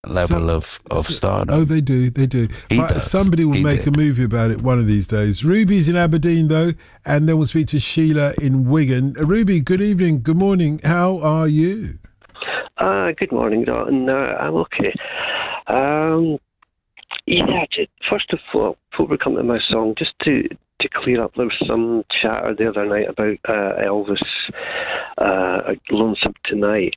level of stardom. Oh, they do. Somebody will make a movie about it one of these days. Ruby's in Aberdeen, though, and then we'll speak to Sheila in Wigan. Ruby, good evening, good morning. How are you? Good morning, Dalton. I'm okay. First of all, before we come to my song, just to clear up, there was some chatter the other night about Elvis, Lonesome Tonight.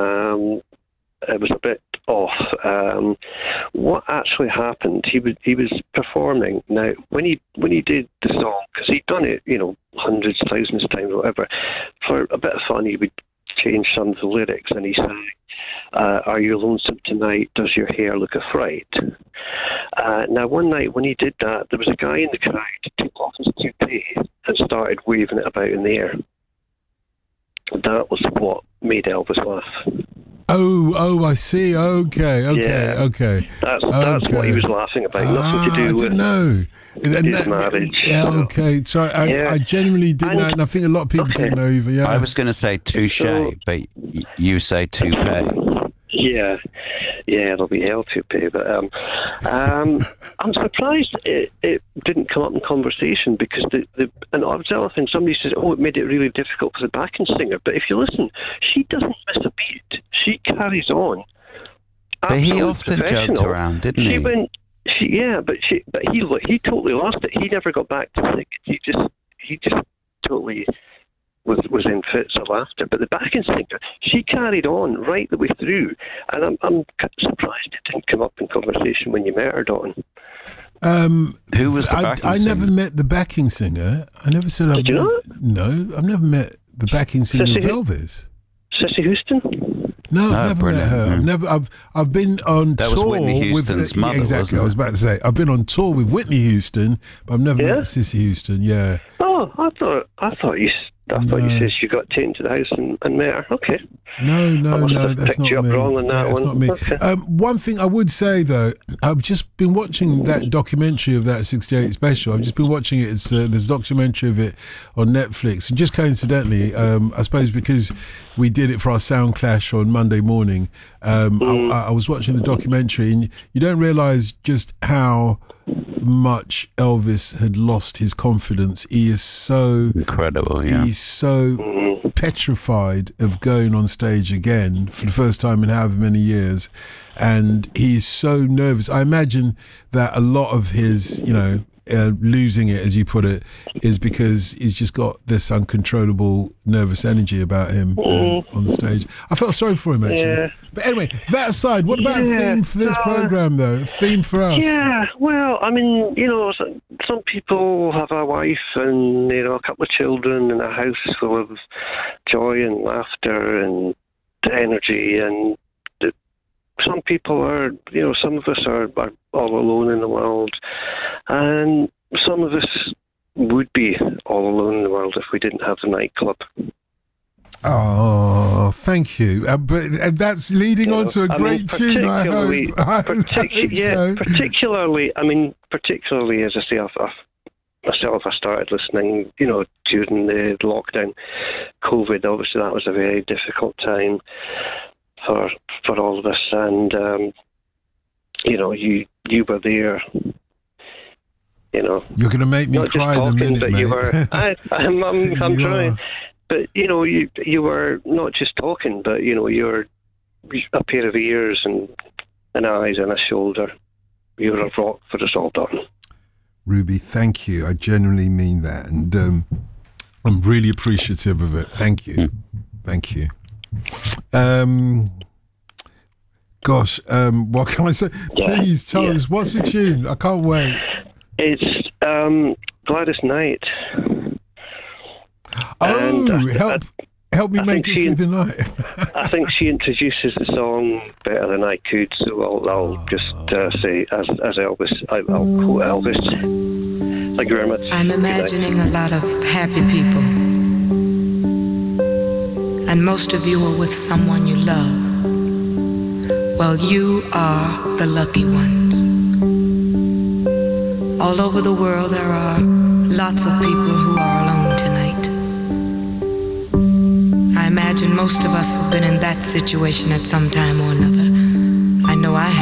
It was a bit off. What actually happened? He was performing. Now, when he did the song, because he'd done it, hundreds, thousands of times, whatever. For a bit of fun, he would change some of the lyrics, and he sang, "Are you lonesome tonight? Does your hair look a fright?" Now, one night when he did that, there was a guy in the crowd who took off his toupee and started waving it about in the air. That was what made Elvis laugh. Oh, I see. Okay. That's what he was laughing about. Nothing to do with his marriage. Yeah, okay. Sorry, I genuinely didn't know, and I think a lot of people didn't know either. Yeah. I was going to say touche, but you say toupee. Yeah, it'll be hell toupee. But I'm surprised it didn't come up in conversation, because and I was telling somebody says, it made it really difficult for the backing singer. But if you listen, she doesn't miss a beat. She carries on. But he often joked around, didn't he? But he totally lost it. He never got back to singing. He just totally was in fits of laughter. But the backing singer, she carried on right the way through, and I'm surprised it didn't come up in conversation when you met her, Dalton. Who was the backing singer? I never met the backing singer. I never said Did you not? No, I've never met the backing singer of Elvis. Cissy Houston? No, I've never met her. I've been on that tour was Whitney Houston's mother, exactly. wasn't it? I was about to say I've been on tour with Whitney Houston, but I've never met Cissy Houston. Yeah. Oh, I thought you said you got taken to the house and met her. Okay. No, that's not me. Wrong on that that's one. not me. Okay. One thing I would say though, I've just been watching that documentary of that 68 special. I've just been watching it. It's there's a documentary of it on Netflix, and just coincidentally, I suppose because we did it for our Sound Clash on Monday morning, I was watching the documentary, and you don't realise just how much Elvis had lost his confidence. He is so incredible. Yeah, he's so petrified of going on stage again for the first time in however many years, and he's so nervous. I imagine that a lot of his, losing it, as you put it, is because he's just got this uncontrollable nervous energy about him on the stage. I felt sorry for him, actually. Yeah. But anyway, that aside, what about a theme for this program, though? A theme for us? Yeah, well, I mean, some people have a wife and, a couple of children and a house full of joy and laughter and energy, and some people are, some of us are all alone in the world, and some of us would be all alone in the world if we didn't have the nightclub. Oh, thank you. But that's leading on to a great tune, I hope. Particularly, as I say, myself, I started listening, during the lockdown, COVID. Obviously, that was a very difficult time for all of us, and you were there. You're going to make me cry in a minute, but mate. You were. I'm trying. But you were not just talking, but you're a pair of ears and eyes and a shoulder. You were a rock for us all, Dalton. Ruby, thank you. I genuinely mean that, and I'm really appreciative of it. Thank you. Thank you. What can I say? Please tell us, what's the tune? I can't wait. It's Gladys Knight. Help me make it through the night. I think she introduces the song better than I could, so I'll just say as Elvis, I'll quote Elvis. Thank you very much. I'm imagining a lot of happy people, and most of you are with someone you love. Well, you are the lucky ones. All over the world there are lots of people who are alone tonight. I imagine most of us have been in that situation at some time or another. I know I